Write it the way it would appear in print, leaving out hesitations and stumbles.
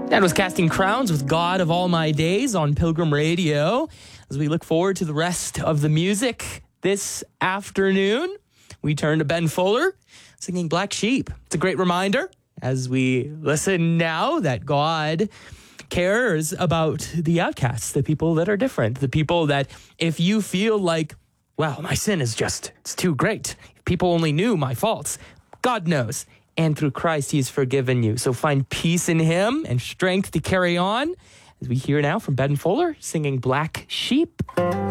That was Casting Crowns with God of All My Days on Pilgrim Radio. As we look forward to the rest of the music this afternoon, we turn to Ben Fuller singing Black Sheep. It's a great reminder as we listen now that God cares about the outcasts, the people that are different, the people that if you feel like, well, my sin is it's too great. If people only knew my faults. God knows. And through Christ, he has forgiven you. So find peace in him and strength to carry on. As we hear now from Ben Fuller singing Black Sheep.